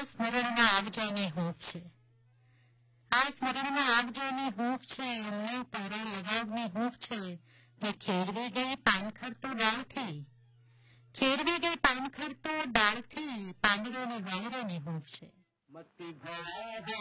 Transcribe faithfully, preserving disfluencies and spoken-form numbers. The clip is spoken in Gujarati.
સ્મરણમાં આવજાની હૂંફ છે. આ સ્મરણમાં આવજાની હૂંફ છે, એમને તારા લગાવની હૂંફ છે કે ખેરવી ગઈ પાનખર તો ડાળથી, ખેરવી ગઈ પાનખર તો ડાળથી પાંદડોની વાંદરાની હૂંફ છે.